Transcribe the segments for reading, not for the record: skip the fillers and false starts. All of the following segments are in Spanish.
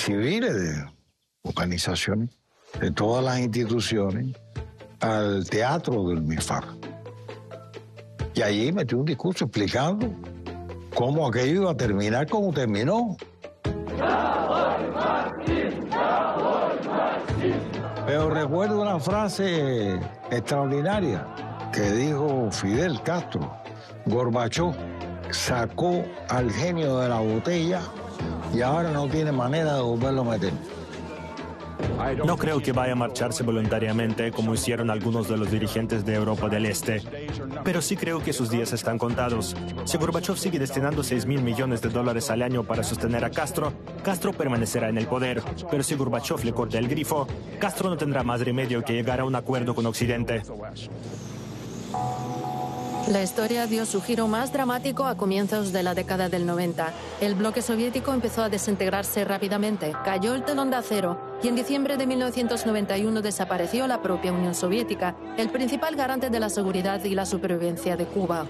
civiles, de organizaciones, de todas las instituciones, al teatro del MIFAR. Y allí metió un discurso explicando cómo aquello iba a terminar como terminó. Pero recuerdo una frase extraordinaria que dijo Fidel Castro. Gorbachov sacó al genio de la botella y ahora no tiene manera de volverlo a meter. No creo que vaya a marcharse voluntariamente como hicieron algunos de los dirigentes de Europa del Este, pero sí creo que sus días están contados. Si Gorbachov sigue destinando $6.000 millones al año para sostener a Castro, Castro permanecerá en el poder. Pero si Gorbachov le corta el grifo, Castro no tendrá más remedio que llegar a un acuerdo con Occidente. La historia dio su giro más dramático a comienzos de la década del 90. El bloque soviético empezó a desintegrarse rápidamente, cayó el telón de acero y en diciembre de 1991 desapareció la propia Unión Soviética, el principal garante de la seguridad y la supervivencia de Cuba.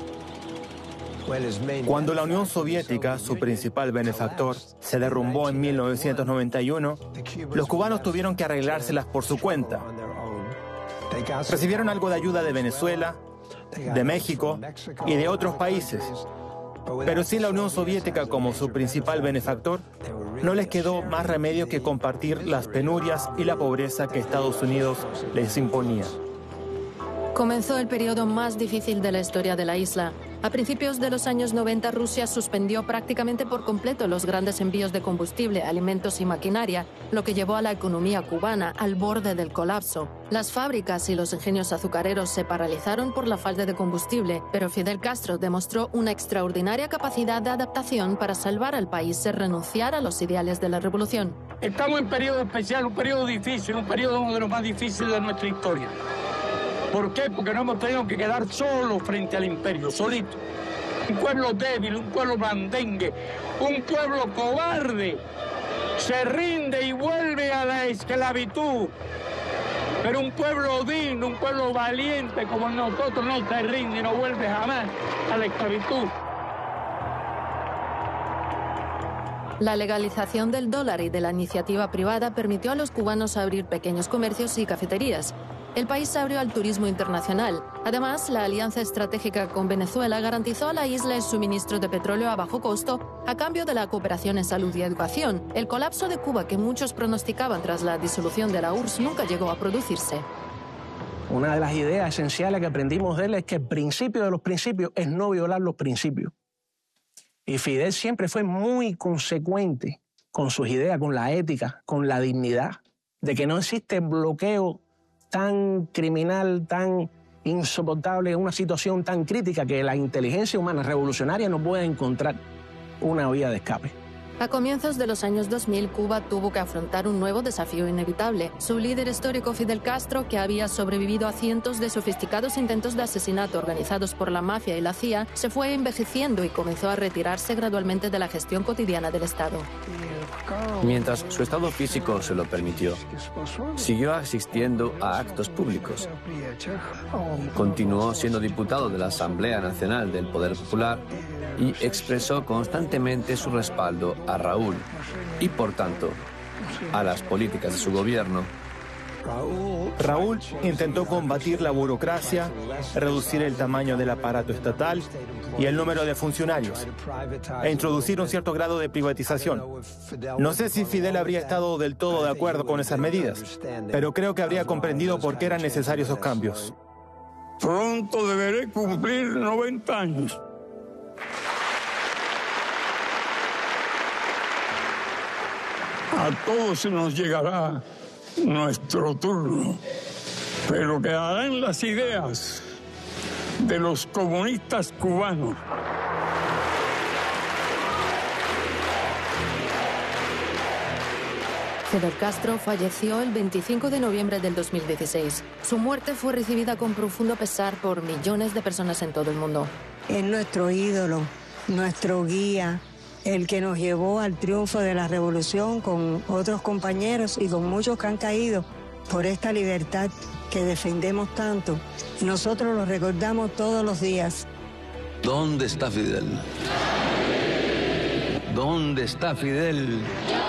Cuando la Unión Soviética, su principal benefactor, se derrumbó en 1991, los cubanos tuvieron que arreglárselas por su cuenta. Recibieron algo de ayuda de Venezuela, de México y de otros países. Pero sin la Unión Soviética como su principal benefactor, no les quedó más remedio que compartir las penurias y la pobreza que Estados Unidos les imponía. Comenzó el periodo más difícil de la historia de la isla. A principios de los años 90, Rusia suspendió prácticamente por completo los grandes envíos de combustible, alimentos y maquinaria, lo que llevó a la economía cubana al borde del colapso. Las fábricas y los ingenios azucareros se paralizaron por la falta de combustible, pero Fidel Castro demostró una extraordinaria capacidad de adaptación para salvar al país sin renunciar a los ideales de la revolución. Estamos en un periodo especial, un periodo difícil, un periodo uno de los más difíciles de nuestra historia. ¿Por qué? Porque no hemos tenido que quedar solos frente al imperio, solitos. Un pueblo débil, un pueblo blandengue, un pueblo cobarde. Se rinde y vuelve a la esclavitud. Pero un pueblo digno, un pueblo valiente como nosotros no se rinde y no vuelve jamás a la esclavitud. La legalización del dólar y de la iniciativa privada permitió a los cubanos abrir pequeños comercios y cafeterías. El país se abrió al turismo internacional. Además, la alianza estratégica con Venezuela garantizó a la isla el suministro de petróleo a bajo costo a cambio de la cooperación en salud y educación. El colapso de Cuba que muchos pronosticaban tras la disolución de la URSS nunca llegó a producirse. Una de las ideas esenciales que aprendimos de él es que el principio de los principios es no violar los principios. Y Fidel siempre fue muy consecuente con sus ideas, con la ética, con la dignidad, de que no existe bloqueo tan criminal, tan insoportable, una situación tan crítica que la inteligencia humana revolucionaria no puede encontrar una vía de escape. A comienzos de los años 2000, Cuba tuvo que afrontar un nuevo desafío inevitable. Su líder histórico, Fidel Castro, que había sobrevivido a cientos de sofisticados intentos de asesinato organizados por la mafia y la CIA, se fue envejeciendo y comenzó a retirarse gradualmente de la gestión cotidiana del Estado. Mientras su estado físico se lo permitió, siguió asistiendo a actos públicos. Continuó siendo diputado de la Asamblea Nacional del Poder Popular y expresó constantemente su respaldo a Raúl y, por tanto, a las políticas de su gobierno. Raúl intentó combatir la burocracia, reducir el tamaño del aparato estatal y el número de funcionarios, e introducir un cierto grado de privatización. No sé si Fidel habría estado del todo de acuerdo con esas medidas, pero creo que habría comprendido por qué eran necesarios esos cambios. Pronto deberé cumplir 90 años. A todos nos llegará nuestro turno, pero quedarán las ideas de los comunistas cubanos. Fidel Castro falleció el 25 de noviembre del 2016. Su muerte fue recibida con profundo pesar por millones de personas en todo el mundo. Es nuestro ídolo, nuestro guía, el que nos llevó al triunfo de la revolución con otros compañeros y con muchos que han caído por esta libertad que defendemos tanto. Nosotros lo recordamos todos los días. ¿Dónde está Fidel? ¿Dónde está Fidel?